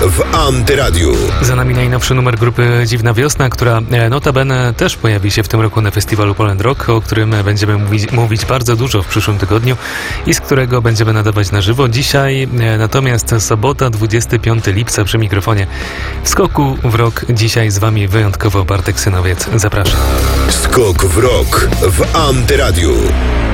w Antyradiu. Za nami najnowszy numer grupy Dziwna Wiosna, która notabene też pojawi się w tym roku na festiwalu Poland Rock, o którym będziemy mówić bardzo dużo w przyszłym tygodniu i z którego będziemy nadawać na żywo. Dzisiaj natomiast sobota, 25 lipca przy mikrofonie Skoku w Rok. Dzisiaj z wami wyjątkowo Bartek Synowiec. Zapraszam. Skok w rok w Antyradiu.